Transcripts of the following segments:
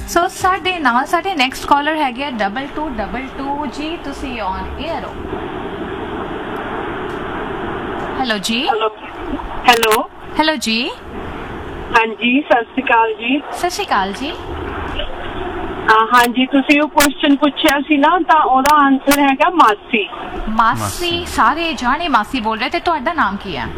ਸੋ ਸਾਡੇ ਨਾਲ ਸਾਡੇ ਨੈਕਸਟ ਕਾਲਰ ਹੈਗੇ ਆ 2222 ਜੀ, ਤੁਸੀਂ ਔਨ 에ਅਰ ਹੋ। ਹੈਲੋ ਜੀ। ਹੈਲੋ ਹੈਲੋ ਜੀ। ਹਾਂਜੀ, ਸਤਿ ਸ਼੍ਰੀ ਅਕਾਲ ਜੀ। ਸਤਿ ਸ਼੍ਰੀ ਅਕਾਲ ਜੀ। ਹਾਂਜੀ, ਤੁਸੀਂ ਉਹ ਕੁਐਸਚਨ ਪੁੱਛਿਆ ਸੀ ਨਾ, ਤਾਂ ਉਹਦਾ ਆਨਸਰ ਹੈਗਾ ਮਾਸੀ। ਮਾਸੀ ਸਾਰੇ ਜਾਣੇ ਮਾਸੀ ਬੋਲ ਰਹੇ, ਤੇ ਤੁਹਾਡਾ ਨਾਮ ਕੀ ਹੈ?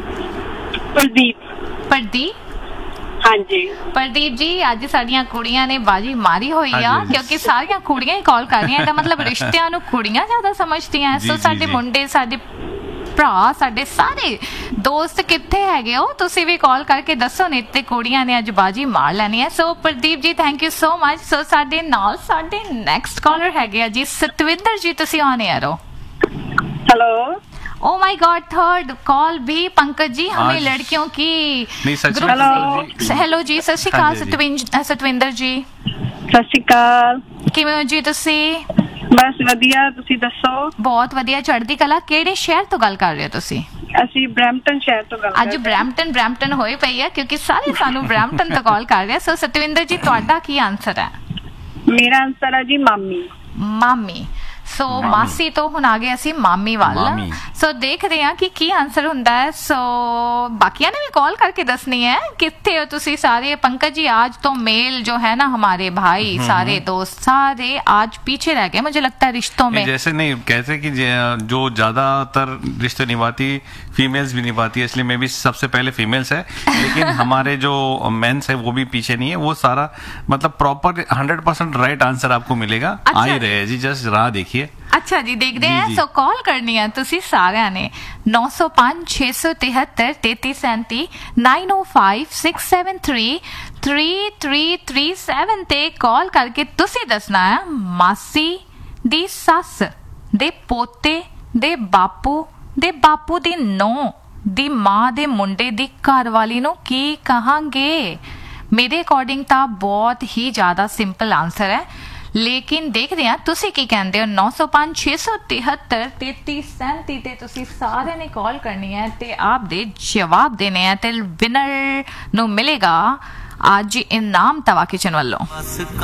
ਪ੍ਰਦੀਪ। ਹਾਂਜੀ ਪ੍ਰਦੀਪ ਜੀ, ਅੱਜ ਸਾਡੀਆਂ ਕੁੜੀਆਂ ਨੇ ਬਾਜੀ ਮਾਰੀ ਹੋਈ ਆ, ਕਿਉਂਕਿ ਸਾਰੀਆਂ ਕੁੜੀਆਂ ਹੀ ਕਾਲ ਕਰ ਰਹੀਆਂ। ਇਹਦਾ ਮਤਲਬ ਰਿਸ਼ਤਿਆਂ ਨੂੰ ਕੁੜੀਆਂ ਜ਼ਿਆਦਾ ਸਮਝਦੀਆਂ। ਸੋ ਸਾਡੇ ਮੁੰਡੇ, ਸਾਡੇ ਭਰਾ, ਸਾਡੇ ਸਾਰੇ ਦੋਸਤ ਕਿੱਥੇ ਹੈਗੇ ਹੋ? ਤੁਸੀਂ ਵੀ ਕਾਲ ਕਰਕੇ ਦੱਸੋ, ਨਹੀਂ ਤੇ ਕੁੜੀਆਂ ਨੇ ਅੱਜ ਬਾਜੀ ਮਾਰ ਲੈਣੀ ਹੈ। ਸੋ Pradeep ji, thank you so much. ਸੋ ਸਾਡੇ ਨਾਲ ਸਾਡੇ ਨੈਕਸਟ ਕਾਲਰ ਹੈਗੇ ਆ ਜੀ ਸਤਵਿੰਦਰ ਜੀ, ਤੁਸੀਂ ऑन एयर हो। Hello. Oh my God, third call भी पंकज जी, हमें लड़कियों की ग्रुप से। हेलो जी, सत श्री अकाल सतविंदर जी। सत श्री अकाल, किवें हो जी ਤੁਸੀਂ? ਬਸ ਵਧੀਆ, ਤੁਸੀਂ ਦੱਸੋ? ਬਹੁਤ ਵਧੀਆ, ਚੜ੍ਹਦੀ ਕਲਾ। ਕਿਹੜੇ ਸ਼ਹਿਰ ਤੋਂ ਗੱਲ ਕਰ ਰਹੇ ਹੋ ਤੁਸੀਂ? ਅਸੀਂ ਬ੍ਰੈਂਪਟਨ ਸ਼ਹਿਰ ਤੋਂ ਗੱਲ ਕਰ ਰਹੇ ਹਾਂ। ਅੱਜ ਬ੍ਰੈਂਪਟਨ ਹੋਏ ਪਈ ਆ, ਕਿਉਂਕਿ ਸਾਰੇ ਸਾਨੂੰ ਬ੍ਰੈਂਪਟਨ ਤੋਂ ਕਾਲ ਕਰ ਰਹੇ ਆ। ਸੋ ਸਤਵਿੰਦਰ ਜੀ, ਤੁਹਾਡਾ ਕੀ ਆਨਸਰ ਹੈ? ਮੇਰਾ ਆਨਸਰ ਹੈ ਜੀ ਮਾਮੀ। ਸੋ ਮਾਸੀ ਤੋਂ ਹੁਣ ਆ ਗਏ ਅਸੀਂ ਮਾਮੀ ਵੱਲ। ਸੋ ਦੇਖਦੇ ਹਾਂ ਕਿ ਕੀ ਆਨਸਰ ਹੁੰਦਾ ਹੈ। ਸੋ ਬਾਕੀਆਂ ने भी कॉल करके दसनी है कितने हो तुसी सारे। पंकज जी, आज तो मेल जो है ना, हमारे भाई सारे दोस्त सारे आज पीछे रह गए, मुझे लगता है रिश्तों में। जैसे नहीं कहते कि जो ज्यादातर रिश्ते निभाती फीमेल्स भी निभाती है, इसलिए मैं भी सबसे पहले फीमेल्स है, लेकिन हमारे जो मेंस है वो भी पीछे नहीं है। वो सारा मतलब प्रॉपर 100% राइट आंसर आपको मिलेगा। आ ही रहे जी, जस्ट राह देखिए। अच्छा जी, देखते हैं। सो कॉल करनी है तुसी सारिਆਂ ने 905 673 3337 905 673 3337 ਤੇ ਕਾਲ ਕਰਕੇ ਤੁਸੀਂ ਦੱਸਣਾ ਹੈ ਮਾਸੀ ਦੀ ਸੱਸ ਦੇ ਪੋਤੇ ਦੇ ਬਾਪੂ ਦੀ ਨੌਂ ਦੀ ਮਾਂ ਦੇ ਮੁੰਡੇ ਦੀ ਘਰਵਾਲੀ ਨੂੰ ਕੀ ਕਹਾਂਗੇ? ਮੇਰੇ ਅਕੋਰਡਿੰਗ ਤਾਂ ਬਹੁਤ ਹੀ ਜ਼ਿਆਦਾ ਸਿੰਪਲ ਆਨਸਰ ਹੈ, लेकिन देखते हैं तुसी की कहते हो। 905 673 3337 ते तुसी सारे ने कॉल करनी है ते आप दे जवाब देने हैं ते विनर नु मिलेगा आज इनाम तवा किचन वालों।